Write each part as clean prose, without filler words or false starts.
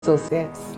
Associates.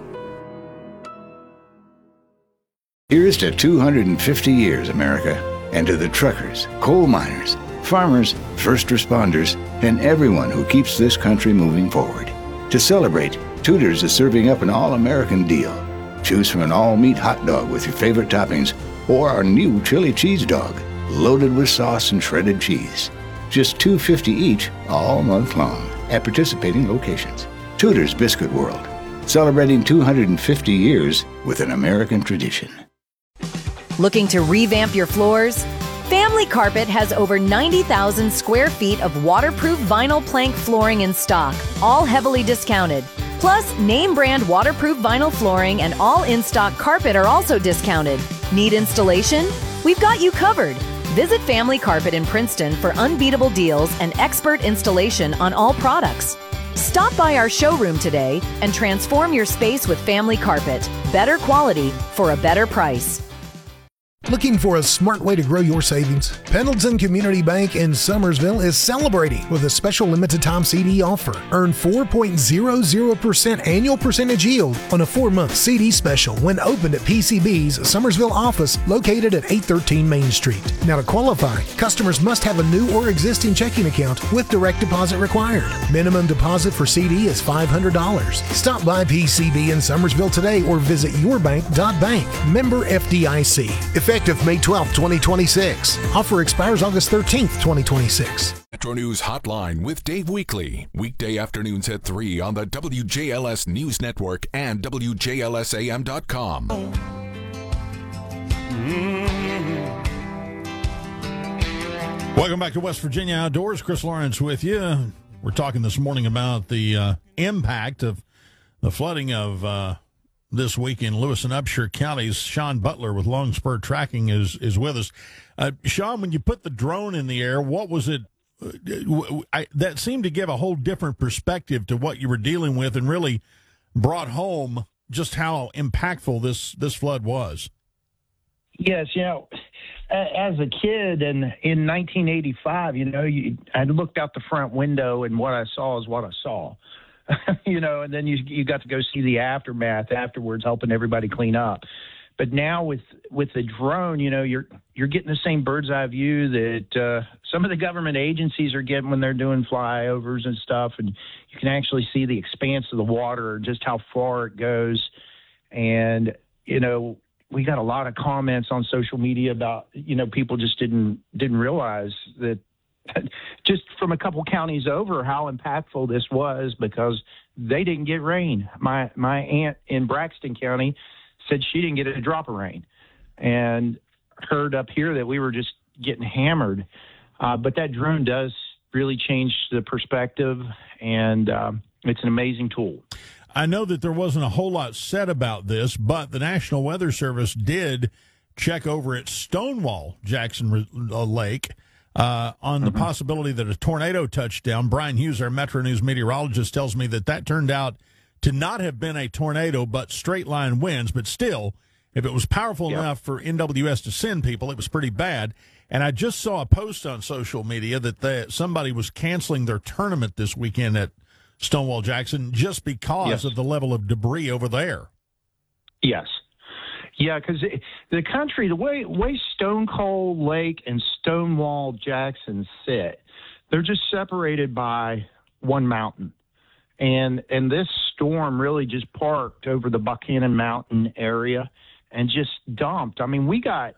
Here's to 250 years, America, and to the truckers, coal miners, farmers, first responders, and everyone who keeps this country moving forward. To celebrate, Tudor's is serving up an all-American deal. Choose from an all-meat hot dog with your favorite toppings or our new chili cheese dog, loaded with sauce and shredded cheese. Just $2.50 each all month long at participating locations. Tudor's Biscuit World, celebrating 250 years with an American tradition. Looking to revamp your floors? Family Carpet has over 90,000 square feet of waterproof vinyl plank flooring in stock, all heavily discounted. Plus, name brand waterproof vinyl flooring and all in-stock carpet are also discounted. Need installation? We've got you covered. Visit Family Carpet in Princeton for unbeatable deals and expert installation on all products. Stop by our showroom today and transform your space with Family Carpet. Better quality for a better price. Looking for a smart way to grow your savings? Pendleton Community Bank in Summersville is celebrating with a special limited-time CD offer. Earn 4.00% annual percentage yield on a 4-month CD special when opened at PCB's Summersville office located at 813 Main Street. Now, to qualify, customers must have a new or existing checking account with direct deposit required. Minimum deposit for CD is $500. Stop by PCB in Summersville today or visit yourbank.bank. Member FDIC. Effective May 12, 2026. Offer expires August 13, 2026. Metro News Hotline with Dave Weekly. Weekday afternoons at 3 on the WJLS News Network and WJLSAM.com. Welcome back to West Virginia Outdoors. Chris Lawrence with you. We're talking this morning about the impact of the flooding of this week in Lewis and Upshur counties. Sean Butler with Long Spur Tracking is with us. Sean, when you put the drone in the air, what was it? That seemed to give a whole different perspective to what you were dealing with and really brought home just how impactful this flood was. Yes, as a kid in 1985, I looked out the front window and what I saw is what I saw. And then you got to go see the aftermath afterwards, helping everybody clean up. But now with the drone, you're getting the same bird's eye view that some of the government agencies are getting when they're doing flyovers and stuff, and you can actually see the expanse of the water, just how far it goes. And we got a lot of comments on social media about people just didn't realize that. Just from a couple counties over, how impactful this was because they didn't get rain. My aunt in Braxton County said she didn't get a drop of rain, and heard up here that we were just getting hammered. But that drone does really change the perspective, and it's an amazing tool. I know that there wasn't a whole lot said about this, but the National Weather Service did check over at Stonewall Jackson Lake on the possibility that a tornado touched down. Brian Hughes, our Metro News meteorologist, tells me that turned out to not have been a tornado, but straight line winds. But still, if it was powerful enough for NWS to send people, it was pretty bad. And I just saw a post on social media that somebody was canceling their tournament this weekend at Stonewall Jackson just because of the level of debris over there. Yes. Yeah, because the country, the way Stone Cold Lake and Stonewall Jackson sit, they're just separated by one mountain. And this storm really just parked over the Buchanan Mountain area and just dumped. I mean, we got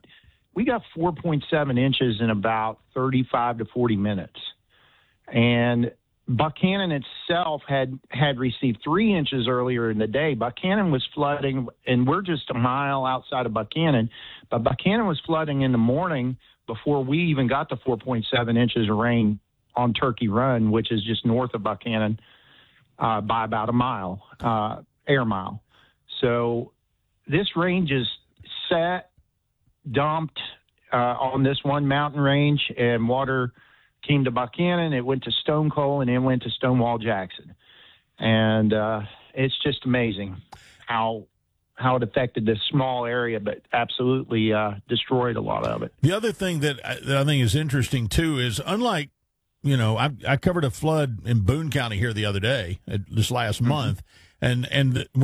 4.7 inches in about 35 to 40 minutes. And Buchanan itself had received 3 inches earlier in the day. Buchanan was flooding, and we're just a mile outside of Buchanan, but Buchanan was flooding in the morning before we even got the 4.7 inches of rain on Turkey Run, which is just north of Buchanan by about a mile, air mile. So this rain just sat, dumped on this one mountain range, and water came to Buchanan, it went to Stone Cold, and then went to Stonewall Jackson. And it's just amazing how it affected this small area, but absolutely destroyed a lot of it. The other thing that I think is interesting, too, is unlike, I covered a flood in Boone County here the other day, this last month, and